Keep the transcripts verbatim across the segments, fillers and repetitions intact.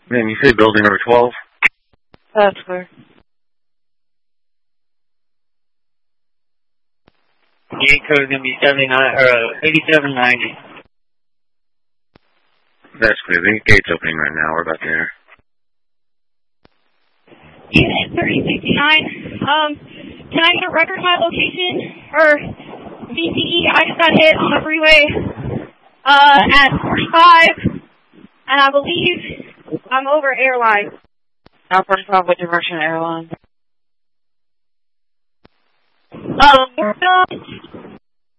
Ma'am, you say building number twelve? That's clear. Gate code is going to be seventy-nine or eighty-seven ninety. That's clear. The gate's opening right now. We're about to enter. Unit thirty sixty-nine. Um, can I get a record of my location? Or V C E, I just got hit on the freeway uh, at forty-five, and I believe I'm over airline. Now forty-five, what direction airline? Um,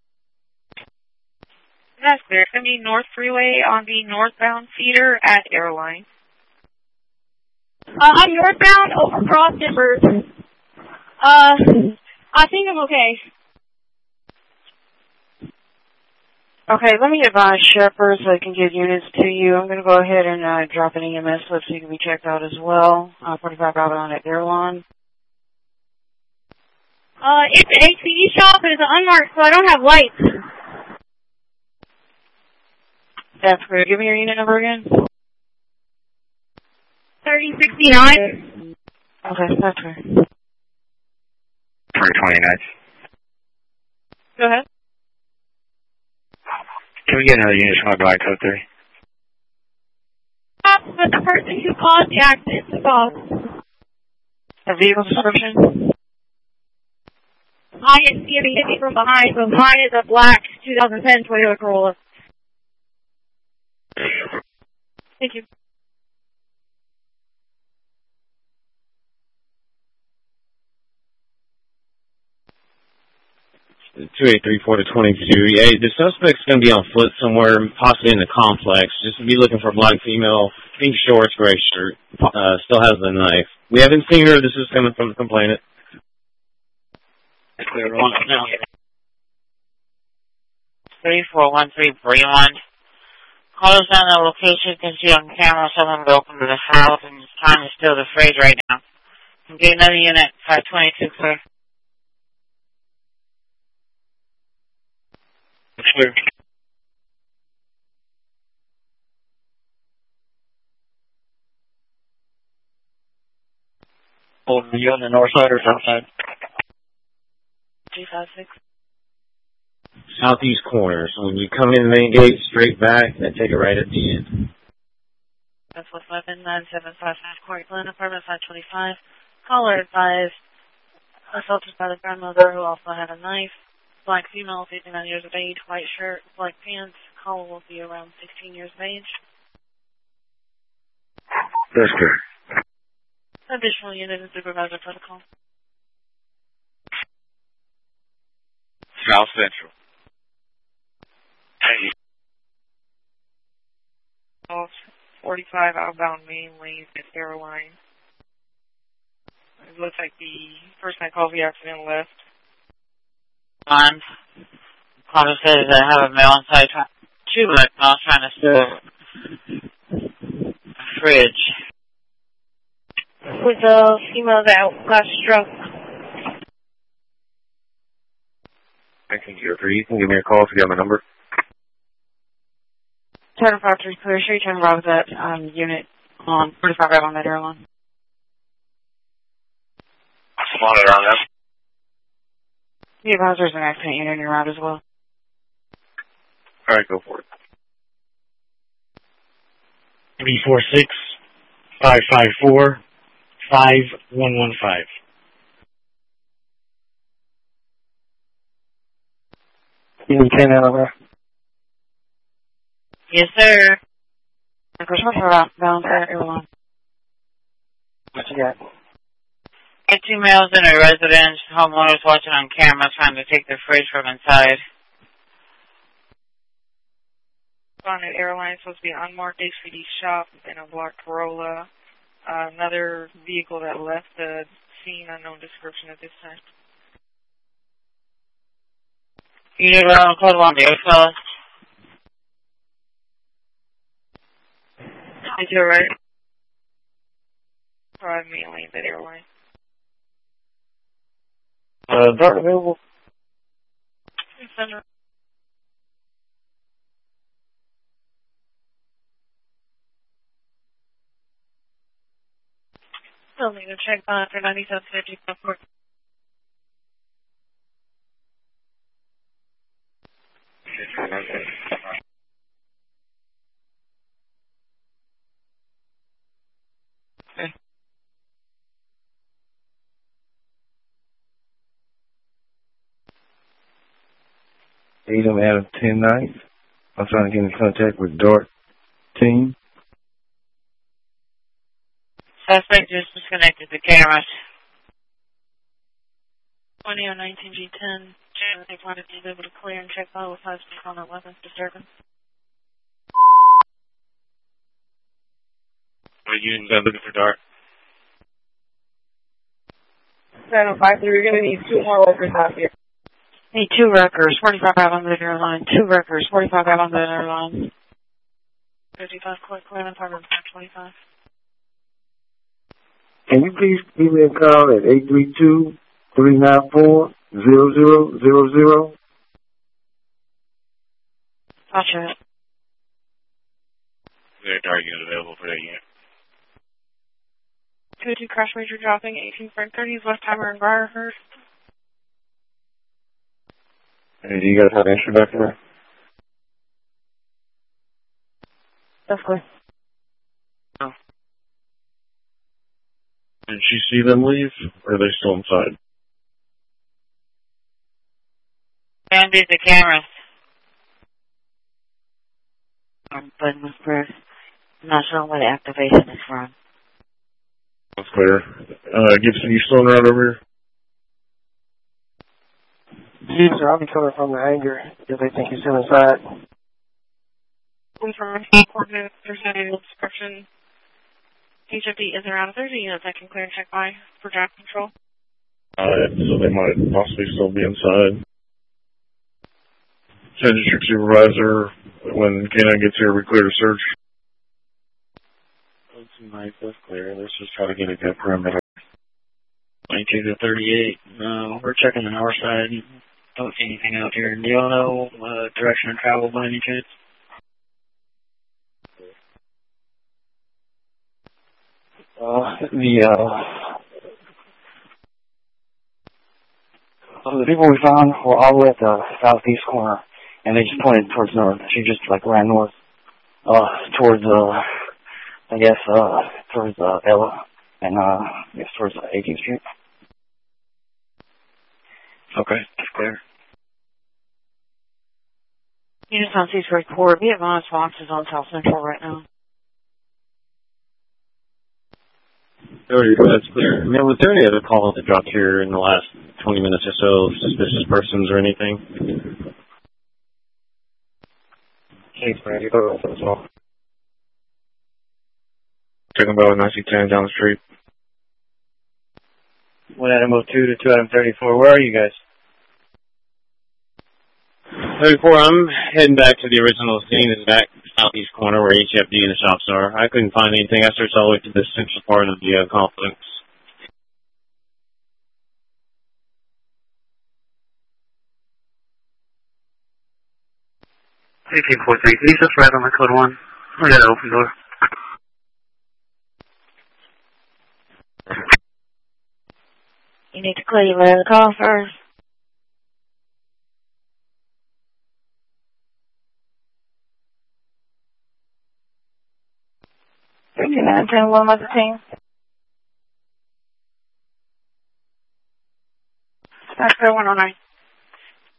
That's clear. It's going to be North Freeway on the northbound feeder at airline. uh, I'm northbound over Cross Timbers. Uh, I think I'm okay. Okay, let me advise Shepherd so I can get units to you. I'm going to go ahead and uh, drop an E M S slip so you can be checked out as well. Uh, forty-five Avalon at airline. Uh, it's an H P E shop, but it's an unmarked, so I don't have lights. That's clear. Give me your unit number again. thirty sixty-nine. Okay, that's clear. three twenty-nine. Go ahead. Can we get another unit from my blind code three? But the person who caused the accident took off. A vehicle description? I didn't see it hit me from behind, but mine is a black twenty ten Toyota Corolla. Thank you. two eight three four to twenty-two. Yeah, the suspect's going to be on foot somewhere, possibly in the complex. Just be looking for a black female, pink shorts, gray shirt. Uh, still has the knife. We haven't seen her. This is coming from the complainant. Clear one now. three four one three Fremont. Call us on the location. You can see on camera someone broke into the house and is trying to steal the fridge right now. You can get another unit, five twenty-two, clear. Clear. Oh, are you on the north side or south side? G five six. Southeast corner. So when you come in the main gate, straight back, then take it right at the end. That's what eleven nine seven five five Corey Glen, apartment five twenty-five. Caller advised assaulted by the grandmother who also had a knife. Black female, fifty-nine years of age, white shirt, black pants. Caller will be around sixteen years of age. That's clear. Additional unit and supervisor protocol. South Central. Hey. Off forty-five outbound main lane at airline. It looks like the person that caused the accident left. One. Caller says I have a male inside, two black males trying to steal a fridge. With the female that got struck. I can hear three. You can give me a call if you got my number. Turner five three clear. Sure you turn around with that um, unit on forty-five right on that airline. Monitor on that. The advisor's an accident unit in your route as well. All right, go for it. three four six, five five four, five one one five. You can over. Yes, sir. Bound for airline. What you got? Get two males in a residence. Homeowners watching on camera trying to take the fridge from inside. On an airline, supposed to be an unmarked H P D shop in a black Corolla. Uh, another vehicle that left the scene, unknown description at this time. Unit around code one, the fellas. Is you alright? Drive mainly that airline. Uh, dart available. Center. Still need to check by for ninety-seven fifty South Okay. Adam Adam ten nine. I'm trying to get in contact with Dart team. Suspect just disconnected the cameras. twenty oh nineteen G ten. They wanted to be able to clear and check by with high speed on that weapons disturbance. What units are looking for Dart? seven five three, you're going to need two more workers out here. Need two wreckers, forty-five on the linear line. Two wreckers, forty-five on the linear line. fifty-five Court Clear, apartment five twenty-five. Can you please give me a call at eight three two, three nine four, zero zero zero zero? Gotcha. There's a Dart unit available for that unit. two oh two Crash Major dropping, eighteen Frank thirties, West Timer and Briarhurst. Hey, do you guys have entry back there? That's clear. Oh. Did she see them leave, or are they still inside? Banded the cameras. Um, button was pressed. I'm not sure what activation is from. That's clear. Uh, Gibson, you still around over here? Yes, sir. I'll be coming from the hangar if they think he's still inside. Information coordinates, there's any description. H F D is around thirty units I can clear and check by for draft control. Uh, so they might possibly still be inside. Send district supervisor, when K nine gets here, we clear the search. Nice, that's clear. Let's just try to get a good perimeter. twenty-two to thirty-eight. Uh, we're checking on our side. Don't see anything out here. Do y'all know uh, direction of travel by any chance? Uh, the, uh, so the people we found were all at the southeast corner, and they just pointed towards north. She just, like, ran north, uh, towards, uh, I guess, uh, towards, uh, Ella, and, uh, I guess towards uh, eighteenth Street. Okay, that's clear. Units on C's report. We have on boxes on South Central right now. Oh, That's clear. I mean, was there any other calls that dropped here in the last twenty minutes or so, suspicious persons or anything? Thanks, man. You go as well. Talking about ninety ten down the street. one Adam oh two to two Adam thirty-four. Where are you guys? thirty-four, I'm heading back to the original scene. It's back southeast corner where H F D and the shops are. I couldn't find anything. I searched all the way to the central part of the uh, complex. eighteen four three, can you just write on my code one? I got an open door. You need to clear your way of the call first. thirty-nine ten one was the team. That's clear one oh nine.